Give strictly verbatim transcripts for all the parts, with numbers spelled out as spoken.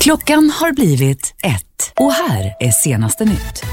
Klockan har blivit ett och här är senaste nytt.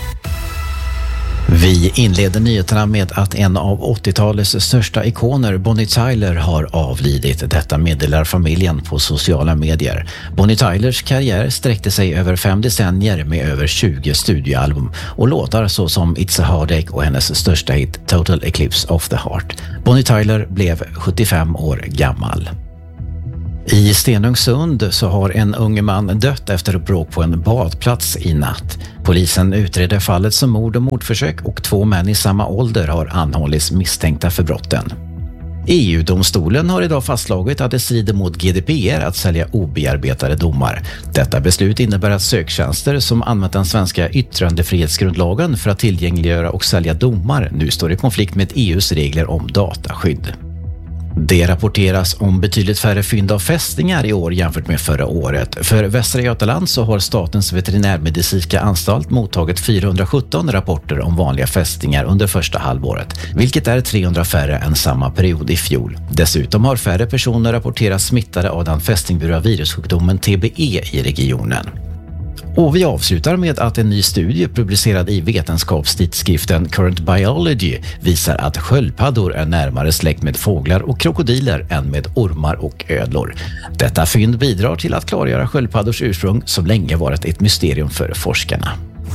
Vi inleder nyheterna med att en av åttiotalets största ikoner, Bonnie Tyler, har avlidit. Detta meddelar familjen på sociala medier. Bonnie Tylers karriär sträckte sig över fem decennier med över tjugo studioalbum och låtar så som It's a Heartache och hennes största hit Total Eclipse of the Heart. Bonnie Tyler blev sjuttiofem år gammal. I Stenungsund så har en ung man dött efter bråk på en badplats i natt. Polisen utreder fallet som mord och mordförsök och två män i samma ålder har anhållits misstänkta för brotten. E U-domstolen har idag fastslagit att det strider mot G D P R att sälja obearbetade domar. Detta beslut innebär att söktjänster som använt den svenska yttrandefrihetsgrundlagen för att tillgängliggöra och sälja domar nu står i konflikt med E U:s regler om dataskydd. Det rapporteras om betydligt färre fynd av fästingar i år jämfört med förra året. För Västra Götaland så har Statens veterinärmedicinska anstalt mottagit fyrahundrasjutton rapporter om vanliga fästingar under första halvåret, vilket är trehundra färre än samma period i fjol. Dessutom har färre personer rapporterats smittade av den fästingburna virussjukdomen T B E i regionen. Och vi avslutar med att en ny studie publicerad i vetenskapstidskriften Current Biology visar att sköldpaddor är närmare släkt med fåglar och krokodiler än med ormar och ödlor. Detta fynd bidrar till att klargöra sköldpaddors ursprung som länge varit ett mysterium för forskarna.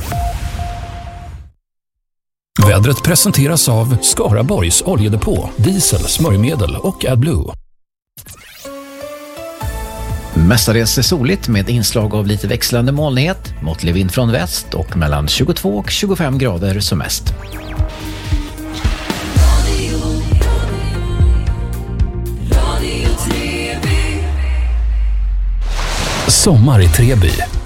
Vädret presenteras av Skaraborgs oljedepå, diesel, smörjmedel och AdBlue. Mestadels soligt med inslag av lite växlande molnighet, måttlig vind från väst och mellan tjugotvå och tjugofem grader som mest. Sommar i Treby.